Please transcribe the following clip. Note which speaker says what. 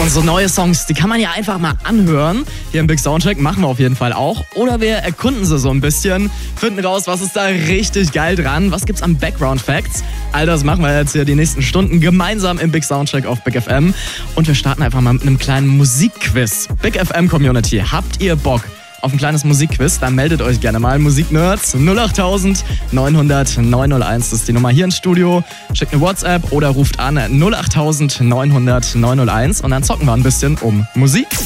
Speaker 1: Und so neue Songs, die kann man ja einfach mal anhören. Hier im Big Soundcheck machen wir auf jeden Fall auch. Oder wir erkunden sie so ein bisschen, finden raus, was ist da richtig geil dran, was gibt's an Background Facts. All das machen wir jetzt hier die nächsten Stunden gemeinsam im Big Soundcheck auf Big FM. Und wir starten einfach mal mit einem kleinen Musikquiz. Big FM Community, habt ihr Bock auf ein kleines Musikquiz? Dann meldet euch gerne mal. Musiknerds 08000 900 901. Das ist die Nummer hier ins Studio. Schickt eine WhatsApp oder ruft an 08000 900 901 und dann zocken wir ein bisschen um Musik.